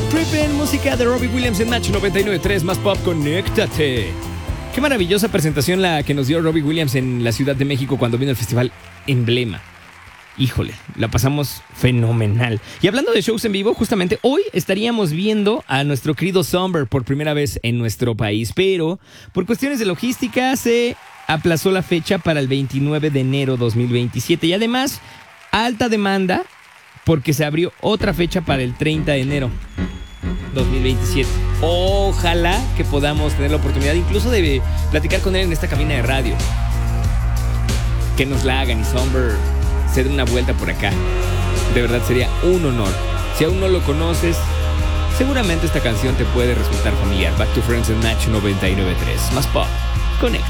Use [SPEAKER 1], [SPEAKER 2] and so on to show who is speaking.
[SPEAKER 1] Trippin', música de Robbie Williams en Match 99.3, más pop, conéctate. Qué maravillosa presentación la que nos dio Robbie Williams en la Ciudad de México cuando vino al festival Emblema. Híjole, la pasamos fenomenal. Y hablando de shows en vivo, justamente hoy estaríamos viendo a nuestro querido Somber por primera vez en nuestro país, pero por cuestiones de logística se aplazó la fecha para el 29 de enero 2027 y además alta demanda porque se abrió otra fecha para el 30 de enero 2027. Ojalá que podamos tener la oportunidad incluso de platicar con él en esta cabina de radio. Que nos la hagan y Somber se dé una vuelta por acá. De verdad sería un honor. Si aún no lo conoces, seguramente esta canción te puede resultar familiar. Back to Friends en Match 99.3. Más pop. Conecta.